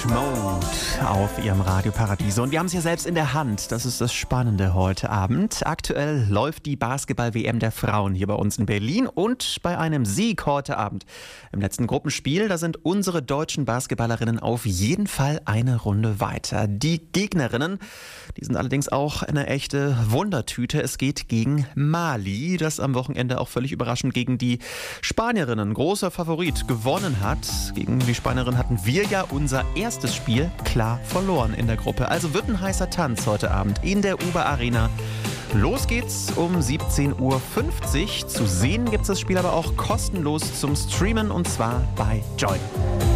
Mode auf ihrem Radio Paradiso. Und wir haben es ja selbst in der Hand. Das ist das Spannende heute Abend. Aktuell läuft die Basketball-WM der Frauen hier bei uns in Berlin. Und bei einem Sieg heute Abend im letzten Gruppenspiel, da sind unsere deutschen Basketballerinnen auf jeden Fall eine Runde weiter. Die Gegnerinnen, die sind allerdings auch eine echte Wundertüte. Es geht gegen Mali, das am Wochenende auch völlig überraschend gegen die Spanierinnen, großer Favorit, gewonnen hat. Gegen die Spanierinnen hatten wir ja unser erstes Spiel klar verloren in der Gruppe. Also wird ein heißer Tanz heute Abend in der Uber Arena. Los geht's um 17:50 Uhr. Zu sehen gibt's das Spiel aber auch kostenlos zum Streamen und zwar bei Join.